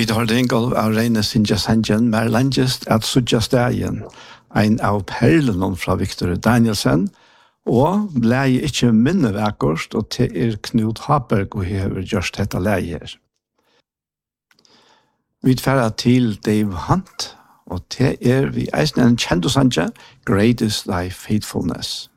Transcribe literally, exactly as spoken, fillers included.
Vi tar det Ingolf av Reine Sinja Sanjen, mer langest at Sudja Stegen, en av perlene fra Victor Danielsen, og leie ikke minne vekkost, og til er Knut Haberg og hever gjørst dette leie her. Vi tverra til Dave Hunt, og til er vi eisen en kjendosanje, Great is thy faithfulness.